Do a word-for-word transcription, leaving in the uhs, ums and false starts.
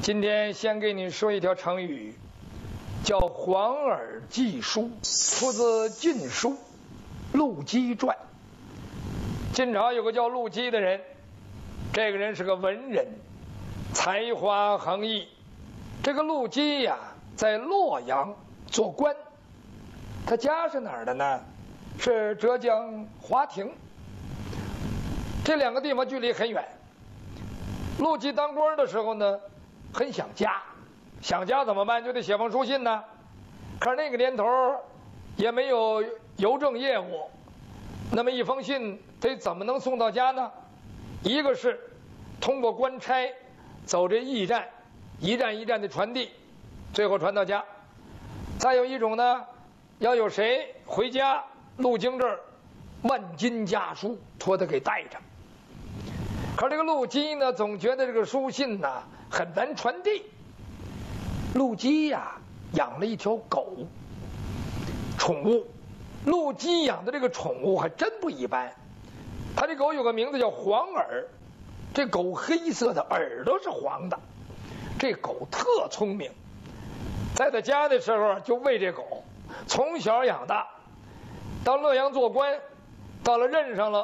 今天先给你说一条成语，叫黄耳记书，出自《晋书·陆机传》。晋朝有个叫陆机的人，这个人是个文人，才华横溢。这个陆机呀，在洛阳做官，他家是哪儿的呢？是浙江华亭。这两个地方距离很远。陆机当官的时候呢，很想家，想家怎么办？就得写封书信呢。可是那个年头也没有邮政业务，那么一封信得怎么能送到家呢？一个是通过官差走这驿站，一站一站的传递，最后传到家。再有一种呢，要有谁回家路经这儿，万金家书托他给带着。可这个陆机呢，总觉得这个书信呢很难传递。陆机呀，养了一条狗，宠物。陆机养的这个宠物还真不一般。他这狗有个名字叫黄耳，这狗黑色的，耳朵是黄的。这狗特聪明，在他家的时候就喂这狗，从小养大，到洛阳做官，到了任上了，